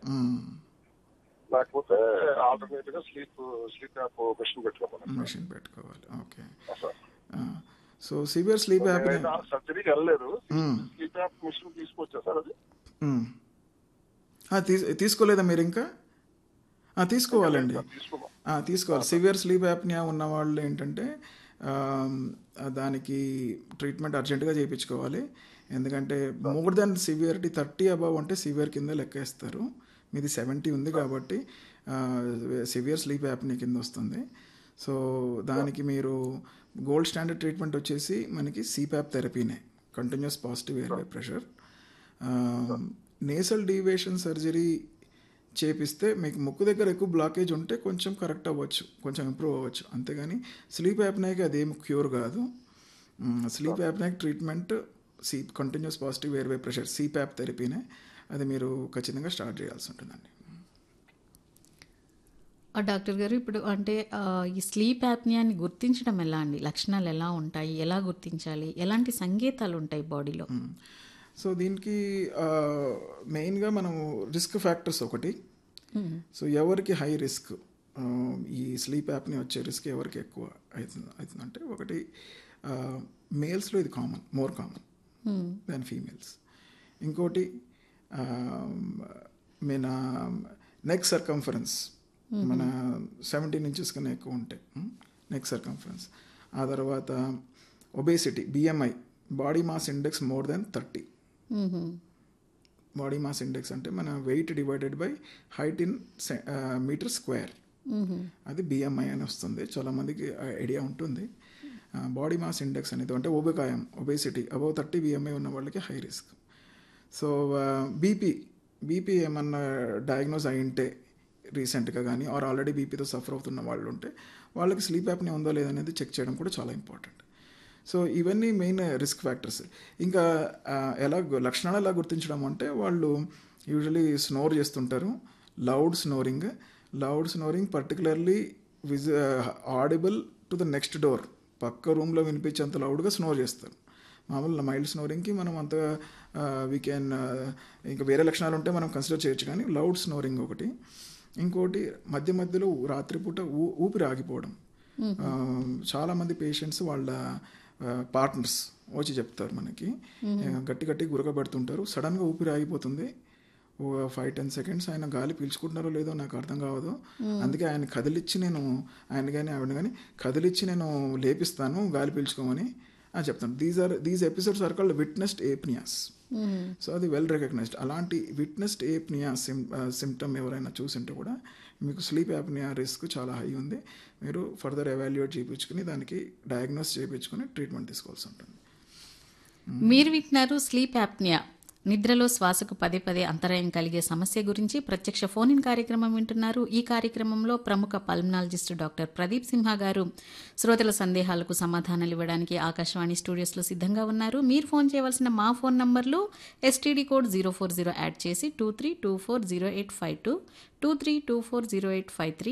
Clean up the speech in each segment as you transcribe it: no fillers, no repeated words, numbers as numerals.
లేకపోతే ఆల్టర్నేట్ గా sleep app machine పెట్టుకోవాలి. మెషిన్ పెట్టుకోవాలి. Okay. So severe sleep app సర్జరీకి వెళ్ళలేదు, స్లీప్ యాప్ మెషిన్ తీసుకొచ్చా సార్. అది తీసుకోలేదా మీరు ఇంకా? తీసుకోవాలండి, తీసుకోవాలి. సివియర్ స్లీప్ యాప్నియా ఉన్న వాళ్ళు ఏంటంటే దానికి ట్రీట్మెంట్ అర్జెంటుగా చేయించుకోవాలి. ఎందుకంటే మోర్ దెన్ సివియరిటీ 30 అబవ్ అంటే సివియర్ కింద లెక్కేస్తారు. మీది 70 ఉంది కాబట్టి సివియర్ స్లీప్ యాప్ని కింద వస్తుంది. సో దానికి మీరు గోల్డ్ స్టాండర్డ్ ట్రీట్మెంట్ వచ్చేసి మనకి CPAP థెరపీనే, continuous positive airway pressure. Nasal deviation surgery చేపిస్తే మీకు ముక్కు దగ్గర ఎక్కువ బ్లాకేజ్ ఉంటే కొంచెం కరెక్ట్ అవ్వచ్చు, కొంచెం ఇంప్రూవ్ అవ్వచ్చు. అంతేగాని స్లీప్ యాప్నైకి అదేం క్యూర్ కాదు. Sleep యాప్నైక్ treatment continuous positive airway pressure CPAP థెరపీనే, అది మీరు ఖచ్చితంగా స్టార్ట్ చేయాల్సి ఉంటుందండి. డాక్టర్ గారు, ఇప్పుడు అంటే ఈ స్లీప్ యాప్నియాని గుర్తించడం ఎలా అండి? లక్షణాలు ఎలా ఉంటాయి, ఎలా గుర్తించాలి, ఎలాంటి సంకేతాలు ఉంటాయి బాడీలో? సో దీనికి మెయిన్గా మనం రిస్క్ ఫ్యాక్టర్స్ ఒకటి. సో ఎవరికి హై రిస్క్ ఈ స్లీప్ యాప్ని వచ్చే రిస్క్ ఎవరికి ఎక్కువ అవుతుందంటే, ఒకటి మేల్స్లో ఇది మోర్ కామన్ దాన్ ఫీమేల్స్. ఇంకోటి మన నెక్ సర్కంఫరెన్స్ మన 17 ఇంచెస్ కన్నా ఎక్కువ ఉంటాయి నెక్ సర్కంఫరెన్స్. ఆ తర్వాత obesity, BMI, body mass index more than 30. Body mass index అంటే మన wait divided by height in metre square, అది బిఎంఐ అని వస్తుంది. చాలామందికి ఐడియా ఉంటుంది. బాడీ మాస్ ఇండెక్స్ అనేది అంటే ఊబకాయం, ఒబేసిటీ అబౌవ్ 30 బిఎంఐ ఉన్న వాళ్ళకి హై రిస్క్. సో బీపీ ఏమన్నా డయాగ్నోజ్ అయింటే రీసెంట్గా కానీ ఆర్ ఆల్రెడీ బీపీతో సఫర్ అవుతున్న వాళ్ళు ఉంటే వాళ్ళకి స్లీప్ యాప్ని ఉందో లేదనేది చెక్ చేయడం కూడా చాలా ఇంపార్టెంట్. సో ఇవన్నీ మెయిన్ రిస్క్ ఫ్యాక్టర్స్. ఇంకా లక్షణాలు ఎలా గుర్తించడం అంటే, వాళ్ళు యూజువలీ స్నోర్ చేస్తుంటారు, loud snoring particularly audible to the next door, పక్క రూమ్లో వినిపించేంత లౌడ్గా స్నోర్ చేస్తారు. మామూలు మైల్డ్ స్నోరింగ్కి మనం అంత వీ క్యాన్ ఇంకా వేరే లక్షణాలు ఉంటే మనం కన్సిడర్ చేయొచ్చు, కానీ లౌడ్ స్నోరింగ్ ఒకటి. ఇంకోటి మధ్య మధ్యలో రాత్రిపూట ఊపిరి ఆగిపోవడం. చాలామంది పేషెంట్స్ వాళ్ళ పార్ట్నర్స్ వచ్చి చెప్తారు మనకి, గట్టి గురకబడుతుంటారు, సడన్గా ఊపిరి ఆగిపోతుంది, 5-10 సెకండ్స్ ఆయన గాలి పీల్చుకుంటున్నారో లేదో నాకు అర్థం కావదు, అందుకే ఆయన ఆయన కానీ ఆవిడ కానీ కదిలిచ్చి నేను లేపిస్తాను గాలి పీల్చుకోమని చెప్తాను. These episodes are called witnessed ఏప్నియాస్. So అది వెల్ రికగ్నైజ్డ్. అలాంటి విట్నెస్డ్ ఏప్నియా సిమ్టమ్ ఎవరైనా చూసింటే కూడా మీకు స్లీప్ యాప్నియా రిస్క్ చాలా హై ఉంది. మీరు ఫర్దర్ ఎవాల్యుయేట్ చేయించుకుని దానికి డయాగ్నోస్ చేయించుకుని ట్రీట్మెంట్ తీసుకోవాల్సి ఉంటుంది. మీరు వింటున్నారు స్లీప్ యాప్నియా, నిద్రలో శ్వాసకు పదే పదే అంతరాయం కలిగే సమస్య గురించి ప్రత్యక్ష ఫోన్ ఇన్ కార్యక్రమం వింటున్నారు. ఈ కార్యక్రమంలో ప్రముఖ పల్మనాలజిస్ట్ డాక్టర్ ప్రదీప్ సింహ గారు శ్రోతల సందేహాలకు సమాధానాలు ఇవ్వడానికి ఆకాశవాణి స్టూడియోస్లో సిద్ధంగా ఉన్నారు. మీరు ఫోన్ చేయవలసిన మా ఫోన్ నంబర్లు STD కోడ్ 040 యాడ్ చేసి 23240852, 23240853,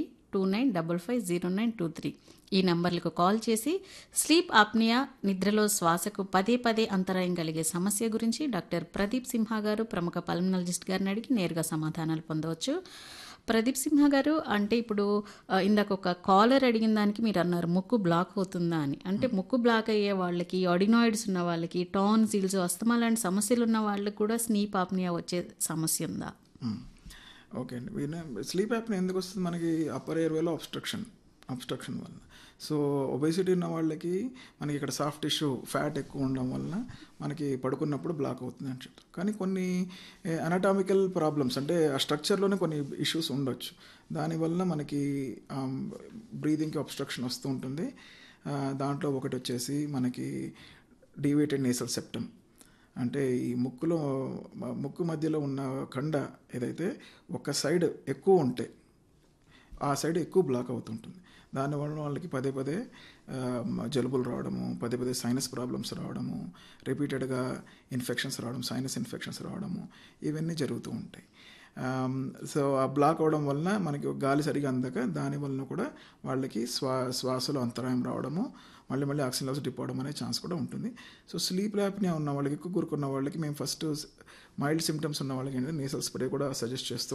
29550923 ఈ నంబర్లకు కాల్ చేసి స్లీప్ ఆప్నియా, నిద్రలో శ్వాసకు పదే పదే అంతరాయం కలిగే సమస్య గురించి డాక్టర్ ప్రదీప్ సింహ గారు ప్రముఖ పల్మనాలజిస్ట్ గారిని అడిగి నేరుగా సమాధానాలు పొందవచ్చు. ప్రదీప్ సింహ గారు, అంటే ఇప్పుడు ఇందాక ఒక కాలర్ అడిగిన దానికి మీరు అన్నారు ముక్కు బ్లాక్ అవుతుందా అని. అంటే ముక్కు బ్లాక్ అయ్యే వాళ్ళకి, ఆడినాయిడ్స్ ఉన్న వాళ్ళకి, టాన్సిల్స్, అస్తమా లాంటి సమస్యలు ఉన్న వాళ్ళకి కూడా స్లీప్ ఆప్నియా వచ్చే సమస్య ఉందా? ఓకే అండి. స్లీప్ యాప్ని ఎందుకు వస్తుంది మనకి? అప్పర్ ఎయిర్వేలో అబ్స్ట్రక్షన్ వల్ల. సో ఒబేసిటీ ఉన్న వాళ్ళకి మనకి ఇక్కడ సాఫ్ట్ టిష్యూ ఫ్యాట్ ఎక్కువ ఉండడం వలన మనకి పడుకున్నప్పుడు బ్లాక్ అవుతుంది అని చెప్తారు. కానీ కొన్ని అనటామికల్ ప్రాబ్లమ్స్ అంటే ఆ స్ట్రక్చర్లోనే కొన్ని ఇష్యూస్ ఉండొచ్చు, దానివల్ల మనకి బ్రీదింగ్కి అబ్స్ట్రక్షన్ వస్తూ ఉంటుంది. దాంట్లో ఒకటి వచ్చేసి మనకి డీవియేటెడ్ నేసల్ సెప్టమ్, అంటే ఈ ముక్కు మధ్యలో ఉన్న కండ ఏదైతే ఒక సైడ్ ఎక్కువ ఉంటే ఆ సైడ్ ఎక్కువ బ్లాక్ అవుతుంటుంది. దానివల్ల వాళ్ళకి పదే పదే జలుబులు రావడము, పదే పదే సైనస్ ప్రాబ్లమ్స్ రావడము, రిపీటెడ్గా ఇన్ఫెక్షన్స్ రావడం, సైనస్ ఇన్ఫెక్షన్స్ రావడము, ఇవన్నీ జరుగుతూ ఉంటాయి. సో ఆ బ్లాక్ అవడం వలన మనకి గాలి సరిగా అందక దానివల్ల కూడా వాళ్ళకి శ్వాసలో అంతరాయం రావడము, మళ్ళీ ఆక్సిజన్ లెవెల్స్ డిప్ అవడం అనే ఛాన్స్ కూడా ఉంటుంది. సో స్లీప్ యాప్నియా ఉన్న వాళ్ళకి, ఎక్కువ కూరుకున్న వాళ్ళకి మేము ఫస్ట్ మైల్డ్ సిమ్టమ్స్ ఉన్న వాళ్ళకి ఏంటంటే నేసల్ స్ప్రే కూడా సజెస్ట్ చేస్తూ